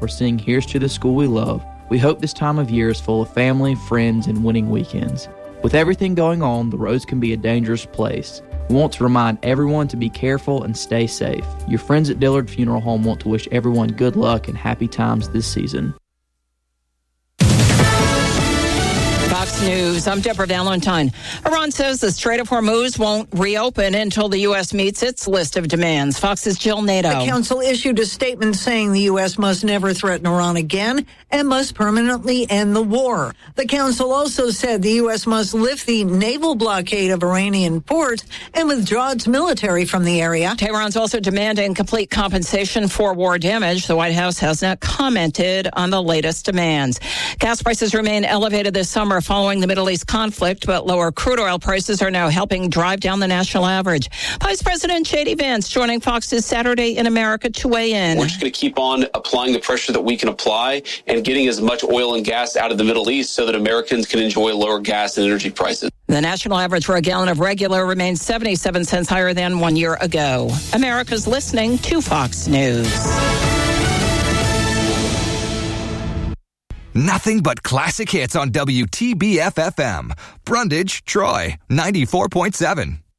sing Here's to the School We Love, we hope this time of year is full of family, friends, and winning weekends. With everything going on, the roads can be a dangerous place. We want to remind everyone to be careful and stay safe. Your friends at Dillard Funeral Home want to wish everyone good luck and happy times this season. Fox News, I'm Deborah Valentine. Iran says the Strait of Hormuz won't reopen until the U.S. meets its list of demands. Fox's Jill Nato. The council issued a statement saying the U.S. must never threaten Iran again and must permanently end the war. The council also said the U.S. must lift the naval blockade of Iranian ports and withdraw its military from the area. Tehran's also demanding complete compensation for war damage. The White House has not commented on the latest demands. Gas prices remain elevated this summer following the Middle East conflict, but lower crude oil prices are now helping drive down the national average. Vice President J.D. Vance joining Fox's Saturday in America to weigh in. We're just going to keep on applying the pressure that we can apply and getting as much oil and gas out of the Middle East so that Americans can enjoy lower gas and energy prices. The national average for a gallon of regular remains 77 cents higher than 1 year ago. America's listening to Fox News. Nothing but classic hits on WTBF-FM. Brundage, Troy, 94.7.